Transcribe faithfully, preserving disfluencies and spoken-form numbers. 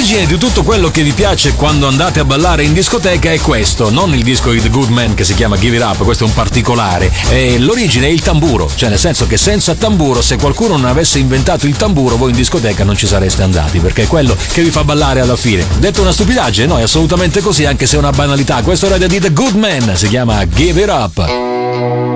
L'origine di tutto quello che vi piace quando andate a ballare in discoteca è questo, non il disco di The Good Man che si chiama Give It Up, questo è un particolare. E l'origine è il tamburo, cioè nel senso che senza tamburo, se qualcuno non avesse inventato il tamburo, voi in discoteca non ci sareste andati, perché è quello che vi fa ballare alla fine. Detto una stupidaggine? No, è assolutamente così, anche se è una banalità. Questo è Radio di The Good Man, si chiama Give It Up.